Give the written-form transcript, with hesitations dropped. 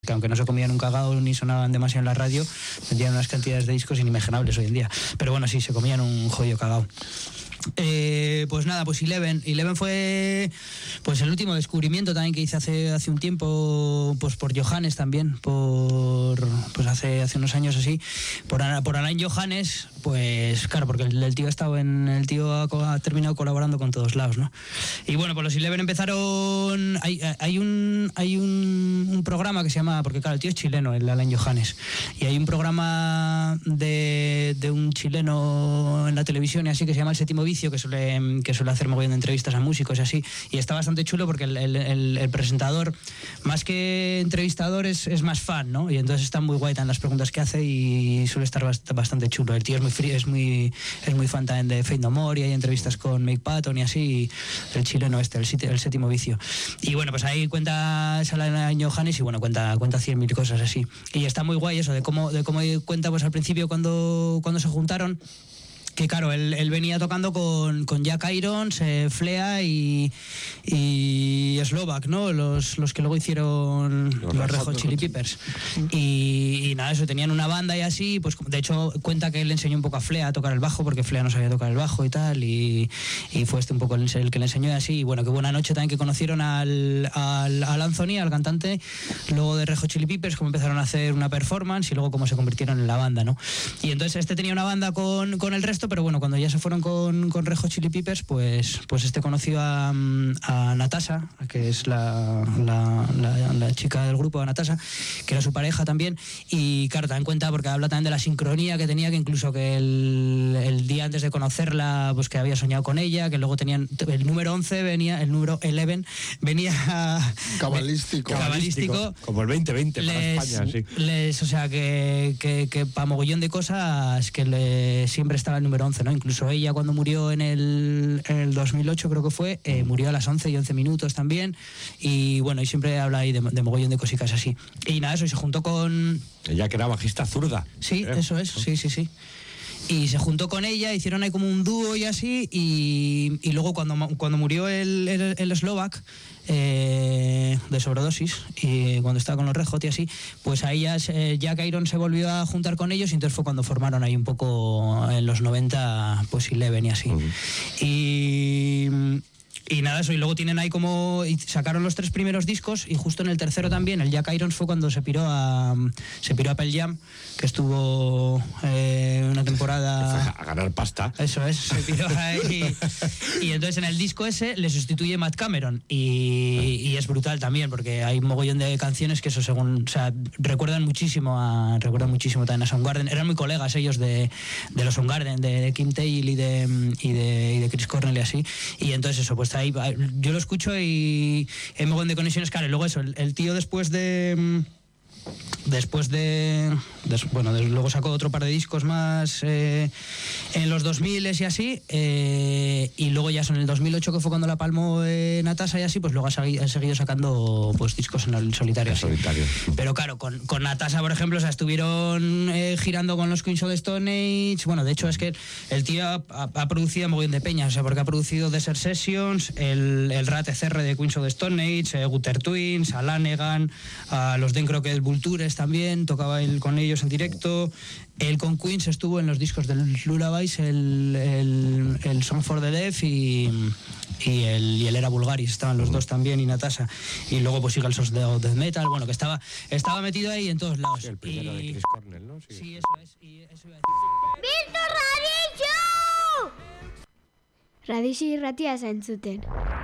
que aunque no se comían un cagao ni sonaban demasiado en la radio, vendían unas cantidades de discos inimaginables hoy en día. Pero bueno, sí, se comían un jodido cagao. Pues nada, pues Eleven fue pues el último descubrimiento también que hice hace un tiempo, pues por Johannes también, pues hace unos años así, por Alain Johannes, pues claro, porque el tío ha terminado colaborando con todos lados, ¿no? Y bueno, pues los Eleven empezaron, hay un programa que se llama, porque claro, el tío es chileno, el Alain Johannes, y hay un programa de un chileno en la televisión y así que se llama El Séptimo Vicio, que suele hacer mogollón de entrevistas a músicos y así, y está bastante chulo porque el presentador, más que entrevistador, es más fan, ¿no? Y entonces está muy guay en las preguntas que hace y suele estar bastante chulo. El tío es muy fan también de Faith No More y hay entrevistas con Mike Patton y así, el chileno el Séptimo Vicio. Y bueno, pues ahí cuenta Alain Johannes y bueno, cuenta 100.000 cosas así. Y está muy guay eso, de cómo cuenta pues al principio cuando se juntaron, que claro, él venía tocando con Jack Irons, Flea y Slovak, ¿no? Los que luego hicieron los Red Hot Chili Peppers. Y nada, eso, tenían una banda y así, pues de hecho cuenta que él le enseñó un poco a Flea a tocar el bajo, porque Flea no sabía tocar el bajo y tal, y fue un poco el que le enseñó y así. Y bueno, qué buena noche también que conocieron al Anthony, al cantante, luego de Red Hot Chili Peppers, cómo empezaron a hacer una performance y luego cómo se convirtieron en la banda, ¿no? Y entonces tenía una banda con el resto, pero bueno, cuando ya se fueron con Red Hot Chili Peppers, pues conoció a Natasha, que es la chica del grupo, a Natasha, que era su pareja también, y claro, también cuenta, porque habla también de la sincronía que tenía, que incluso que el día antes de conocerla, pues que había soñado con ella, que luego tenían el número 11 venía, el número 11 venía cabalístico, como el 2020 para España, sí. O sea, que para mogollón de cosas que siempre estaba el número 11, ¿no? Incluso ella cuando murió en el 2008 creo que fue, murió a las 11:11 minutos también, y bueno, y siempre habla ahí de mogollón de cositas así. Y nada, eso, y se juntó con... Ella que era bajista zurda. Sí, eso es, sí. Y se juntó con ella, hicieron ahí como un dúo y así, y luego cuando murió el Slovak, de sobredosis, y cuando estaba con los Red Hot y así, pues ahí ya Jack Irons se volvió a juntar con ellos, y entonces fue cuando formaron ahí un poco en los 90 pues Eleven y así. Y nada, eso, y luego tienen ahí como... Y sacaron los 3 primeros discos, y justo en el tercero también, el Jack Irons fue cuando se piró a Pearl Jam, que estuvo una temporada... A ganar pasta. Eso es, se piró ahí. Y entonces en el disco ese le sustituye Matt Cameron, y es brutal también, porque hay un mogollón de canciones que eso según... O sea, recuerdan muchísimo también a Soundgarden. Eran muy colegas ellos de los Soundgarden, de Kim Tail y de Chris Cornell y así. Y entonces eso, pues ahí, yo lo escucho y hay un montón de conexiones, claro. Y luego eso, el tío después de luego sacó otro par de discos más en los 2000 y así, y luego ya son en el 2008, que fue cuando la palmó Natasha y así, pues luego ha seguido sacando pues discos en el solitario. Pero claro, con Natasha, por ejemplo, o sea, estuvieron girando con los Queens of the Stone Age. Bueno, de hecho es que el tío ha producido un montón de peñas, o sea, porque ha producido Desert Sessions, el Rat CR de Queens of the Stone Age, Gutter Twins, a Lanegan, a los Den Crockett Vultures también, tocaba él con ellos en directo. Él con Queens estuvo en los discos del Lullabies, el Song for the Deaf y el Era Vulgaris, estaban los dos también, y Natasha. Y luego pues Eagles of Death Metal, bueno, que estaba metido ahí en todos lados. El primero de Chris Cornell, ¿no? Sí, eso es. Y eso iba a decir. Bildu Radio! Radixi irratia zentzuten.